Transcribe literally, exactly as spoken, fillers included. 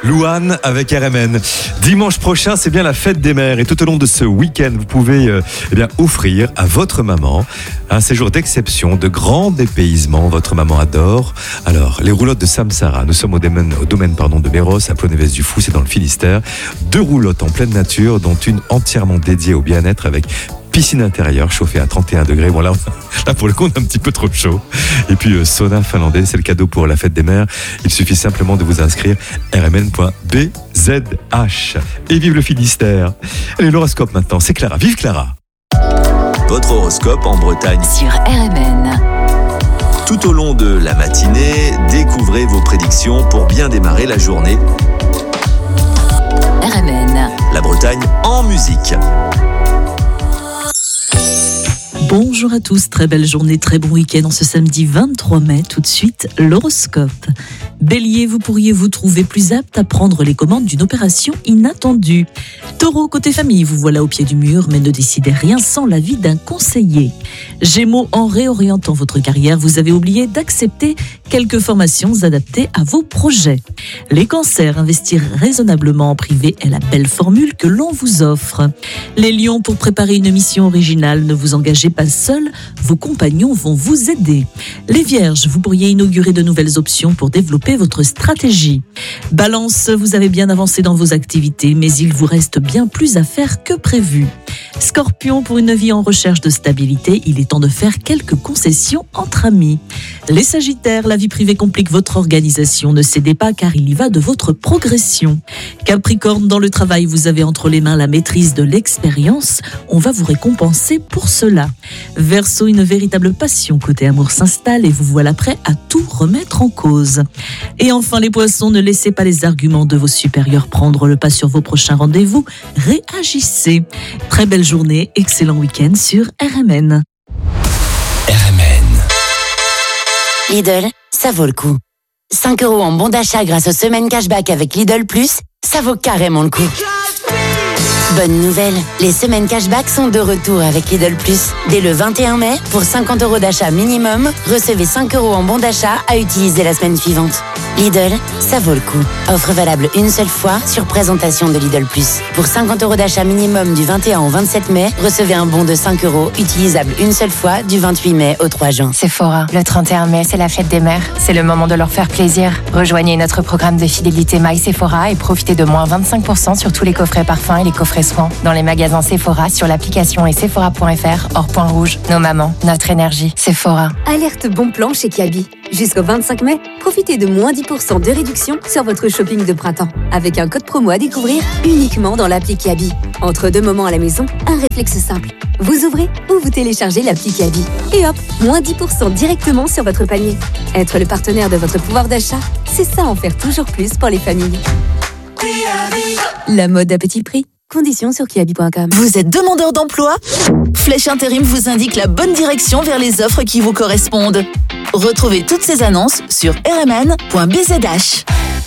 Louane avec R M N. Dimanche prochain, c'est bien la fête des mères. Et tout au long de ce week-end, vous pouvez euh, eh bien, offrir à votre maman un séjour d'exception, de grand dépaysement. Votre maman adore. Alors, les roulottes de Samsara. Nous sommes au domaine, au domaine pardon, de Béros, à Plonévez-du-Fou, c'est dans le Finistère. Deux roulottes en pleine nature, dont une entièrement dédiée au bien-être avec piscine intérieure chauffée à trente et un degrés. Bon, là, là, pour le coup, on a un petit peu trop chaud. Et puis, euh, sauna finlandais, c'est le cadeau pour la fête des mères. Il suffit simplement de vous inscrire r m n point b z h. Et vive le Finistère. Allez, l'horoscope maintenant, c'est Clara. Vive Clara. Votre horoscope en Bretagne sur R M N. Tout au long de la matinée, découvrez vos prédictions pour bien démarrer la journée. R M N. La Bretagne en musique. Bonjour à tous, très belle journée, très bon week-end en ce samedi vingt-trois mai. Tout de suite, l'horoscope. Bélier, vous pourriez vous trouver plus apte à prendre les commandes d'une opération inattendue. Taureau, côté famille, vous voilà au pied du mur, mais ne décidez rien sans l'avis d'un conseiller. Gémeaux, en réorientant votre carrière, vous avez oublié d'accepter quelques formations adaptées à vos projets. Les cancers, investir raisonnablement en privé est la belle formule que l'on vous offre. Les lions, pour préparer une mission originale, ne vous engagez pas seul, vos compagnons vont vous aider. Les vierges, vous pourriez inaugurer de nouvelles options pour développer votre stratégie. Balance, vous avez bien avancé dans vos activités, mais il vous reste bien plus à faire que prévu. Scorpion, pour une vie en recherche de stabilité, il est temps de faire quelques concessions entre amis. Les Sagittaires, la vie privée complique votre organisation, ne cédez pas car il y va de votre progression. Capricorne, dans le travail, vous avez entre les mains la maîtrise de l'expérience, on va vous récompenser pour cela. Verseau, une véritable passion côté amour s'installe et vous voilà prêt à tout remettre en cause. Et enfin les Poissons, ne laissez pas les arguments de vos supérieurs prendre le pas sur vos prochains rendez-vous, réagissez. Très belle journée, excellent week-end sur R M N. R M N. Lidl, ça vaut le coup. cinq euros en bon d'achat grâce aux semaines cashback avec Lidl Plus, ça vaut carrément le coup. Bonne nouvelle, les semaines cashback sont de retour avec Lidl Plus. Dès le vingt et un mai, pour cinquante euros d'achat minimum, recevez cinq euros en bon d'achat à utiliser la semaine suivante. Lidl, ça vaut le coup. Offre valable une seule fois sur présentation de Lidl Plus. Pour cinquante euros d'achat minimum du vingt et un au vingt-sept mai, recevez un bon de cinq euros utilisable une seule fois du vingt-huit mai au trois juin. Sephora, le trente et un mai, c'est la fête des mères. C'est le moment de leur faire plaisir. Rejoignez notre programme de fidélité My Sephora et profitez de moins vingt-cinq pour cent sur tous les coffrets parfums et les coffrets soins. Dans les magasins Sephora, sur l'application et sephora point f r, hors point rouge. Nos mamans, notre énergie. Sephora. Alerte bon plan chez Kiabi. Jusqu'au vingt-cinq mai, profitez de moins dix pour cent de réduction sur votre shopping de printemps. Avec un code promo à découvrir uniquement dans l'appli Kiabi. Entre deux moments à la maison, un réflexe simple. Vous ouvrez ou vous téléchargez l'appli Kiabi. Et hop, moins dix pour cent directement sur votre panier. Être le partenaire de votre pouvoir d'achat, c'est ça en faire toujours plus pour les familles. La mode à petit prix. Conditions sur kiabi point com. Vous êtes demandeur d'emploi ? Flèche Intérim vous indique la bonne direction vers les offres qui vous correspondent. Retrouvez toutes ces annonces sur r m n point b z h.